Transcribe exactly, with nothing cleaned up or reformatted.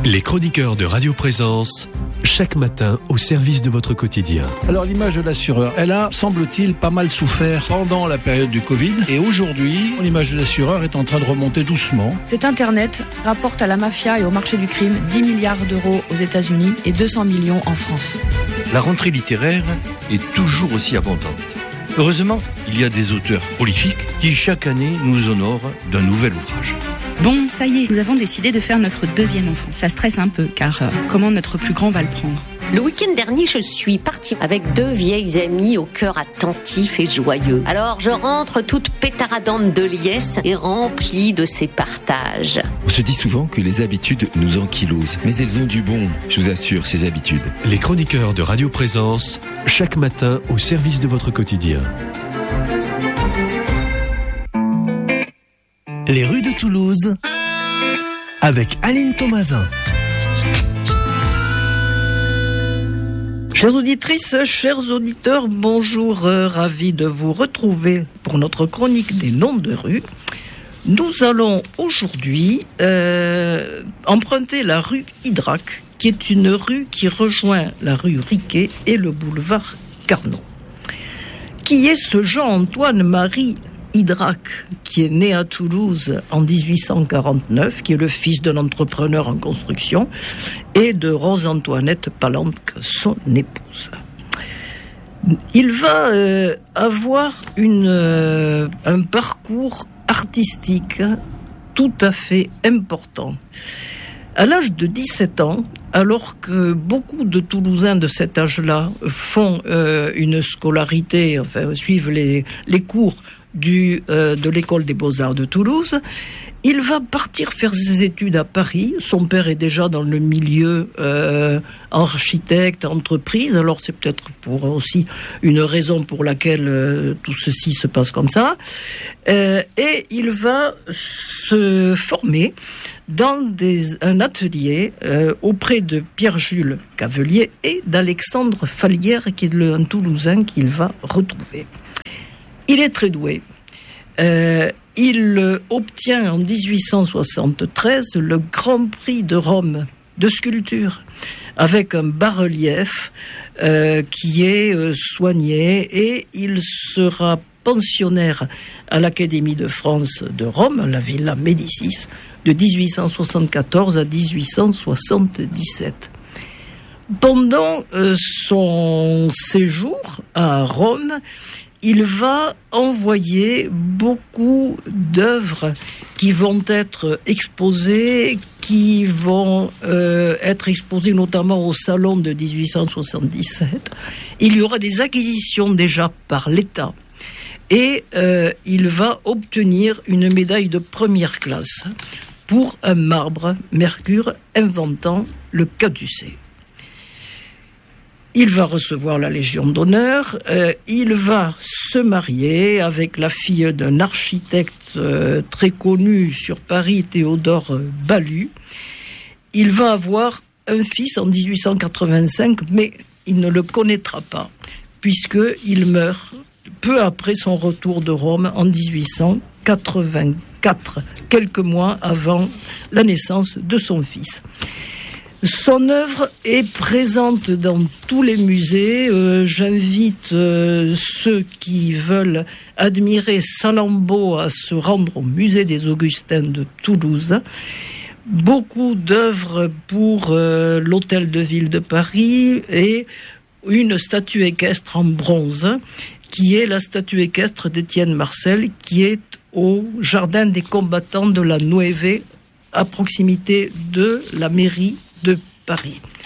Les chroniqueurs de Radio Présence, chaque matin au service de votre quotidien. Alors l'image de l'assureur, elle a, semble-t-il, pas mal souffert pendant la période du Covid. Et aujourd'hui, l'image de l'assureur est en train de remonter doucement. Cet Internet rapporte à la mafia et au marché du crime dix milliards d'euros aux États-Unis et deux cents millions en France. La rentrée littéraire est toujours aussi abondante. Heureusement, il y a des auteurs prolifiques qui chaque année nous honorent d'un nouvel ouvrage. Bon, ça y est, nous avons décidé de faire notre deuxième enfant. Ça stresse un peu, car euh, comment notre plus grand va le prendre ? Le week-end dernier, je suis partie avec deux vieilles amies au cœur attentif et joyeux. Alors, je rentre toute pétaradante de liesse et remplie de ces partages. On se dit souvent que les habitudes nous ankylosent, mais elles ont du bon, je vous assure, ces habitudes. Les chroniqueurs de Radio Présence, chaque matin au service de votre quotidien. Les rues de Toulouse, avec Aline Thomasin. Chères auditrices, chers auditeurs, bonjour, euh, ravi de vous retrouver pour notre chronique des noms de rues. Nous allons aujourd'hui euh, emprunter la rue Idrac, qui est une rue qui rejoint la rue Riquet et le boulevard Carnot. Qui est ce Jean-Antoine-Marie Idrac, qui est né à Toulouse en dix-huit cent quarante-neuf, qui est le fils d'un entrepreneur en construction, et de Rose-Antoinette Palanque, son épouse. Il va euh, avoir une, euh, un parcours artistique tout à fait important. À l'âge de dix-sept ans, alors que beaucoup de Toulousains de cet âge-là font euh, une scolarité, enfin suivent les, les cours Du, euh, de l'école des Beaux-Arts de Toulouse, il va partir faire ses études à Paris. Son père est déjà dans le milieu euh, architecte, entreprise, alors c'est peut-être pour aussi une raison pour laquelle euh, tout ceci se passe comme ça. Euh, et il va se former dans des, un atelier euh, auprès de Pierre-Jules Cavelier et d'Alexandre Fallière, qui est le, un Toulousain qu'il va retrouver. Il est très doué. Euh, il obtient en dix-huit cent soixante-treize le Grand Prix de Rome de sculpture avec un bas-relief euh, qui est euh, soigné, et il sera pensionnaire à l'Académie de France de Rome, la Villa Médicis, de dix-huit cent soixante-quatorze à dix-huit cent soixante-dix-sept. Pendant euh, son séjour à Rome, il va envoyer beaucoup d'œuvres qui vont être exposées, qui vont euh, être exposées notamment au Salon de dix-huit cent soixante-dix-sept. Il y aura des acquisitions déjà par l'État. Et euh, il va obtenir une médaille de première classe pour un marbre Mercure inventant le caducée. Il va recevoir la Légion d'honneur, euh, il va se marier avec la fille d'un architecte euh, très connu sur Paris, Théodore Balu. Il va avoir un fils en dix-huit cent quatre-vingt-cinq, mais il ne le connaîtra pas, puisqu'il meurt peu après son retour de Rome en dix-huit cent quatre-vingt-quatre, quelques mois avant la naissance de son fils. Son œuvre est présente dans tous les musées. Euh, j'invite euh, ceux qui veulent admirer Salammbô à se rendre au musée des Augustins de Toulouse. Beaucoup d'œuvres pour euh, l'Hôtel de Ville de Paris et une statue équestre en bronze, qui est la statue équestre d'Étienne Marcel, qui est au Jardin des combattants de la Nueve, à proximité de la mairie de Paris.